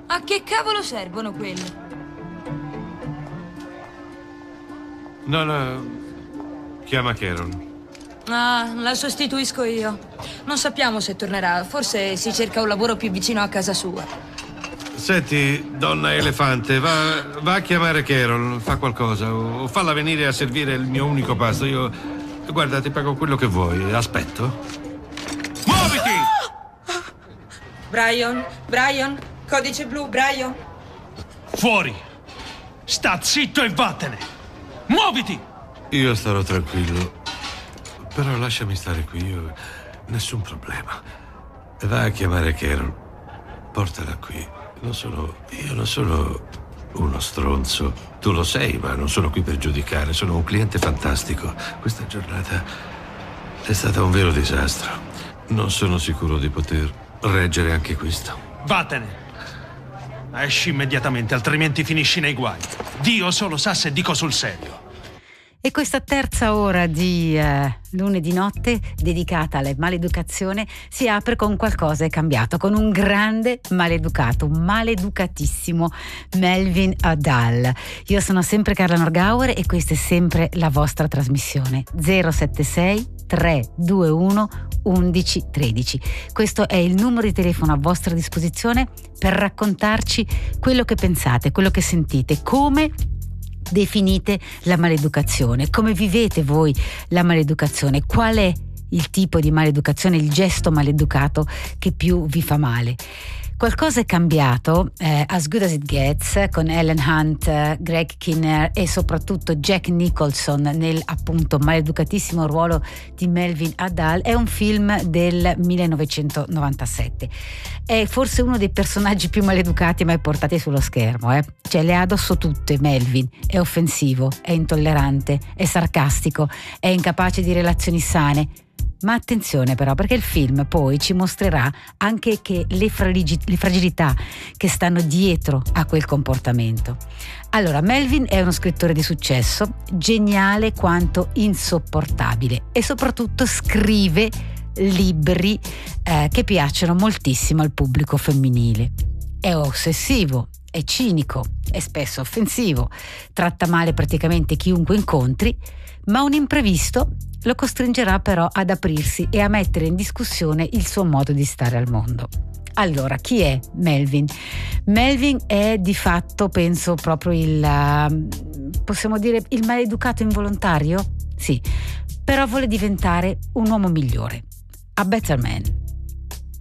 A che cavolo servono quelli? No, chiama Carol. Ah, la sostituisco io. Non sappiamo se tornerà. Forse si cerca un lavoro più vicino a casa sua. Senti, donna elefante, va a chiamare Carol, fa qualcosa, o falla venire a servire il mio unico pasto. Io, guarda, ti pago quello che vuoi. Aspetto. Muoviti! Brian, codice blu, Brian. Fuori! Sta zitto e vattene! Muoviti! Io starò tranquillo, però lasciami stare qui, io nessun problema. Va a chiamare Carol, portala qui. Io non sono uno stronzo. Tu lo sei, ma non sono qui per giudicare. Sono un cliente fantastico. Questa giornata è stata un vero disastro. Non sono sicuro di poter reggere anche questo. Vattene! Esci immediatamente, altrimenti finisci nei guai. Dio solo sa se dico sul serio. E questa terza ora di lunedì notte dedicata alla maleducazione si apre con qualcosa è cambiato, con un grande maleducato, un maleducatissimo Melvin Udall. Io sono sempre Carla Norgauer e questa è sempre la vostra trasmissione 076 321 1113. Questo è il numero di telefono a vostra disposizione per raccontarci quello che pensate, quello che sentite, come definite la maleducazione, come vivete voi la maleducazione, qual è il tipo di maleducazione, il gesto maleducato che più vi fa male. Qualcosa è cambiato, As Good As It Gets, con Ellen Hunt, Greg Kinnear e soprattutto Jack Nicholson nel appunto maleducatissimo ruolo di Melvin Udall. È un film del 1997. È forse uno dei personaggi più maleducati mai portati sullo schermo. Cioè le ha addosso tutte Melvin. È offensivo, è intollerante, è sarcastico, è incapace di relazioni sane. Ma attenzione però, perché il film poi ci mostrerà anche che le fragilità che stanno dietro a quel comportamento. Allora, Melvin è uno scrittore di successo, geniale quanto insopportabile, e soprattutto scrive libri che piacciono moltissimo al pubblico femminile. È ossessivo, è cinico, è spesso offensivo, tratta male praticamente chiunque incontri, ma un imprevisto lo costringerà però ad aprirsi e a mettere in discussione il suo modo di stare al mondo. Allora, chi è Melvin? Melvin è di fatto, penso, proprio possiamo dire, il maleducato involontario? Sì, però vuole diventare un uomo migliore, a better man.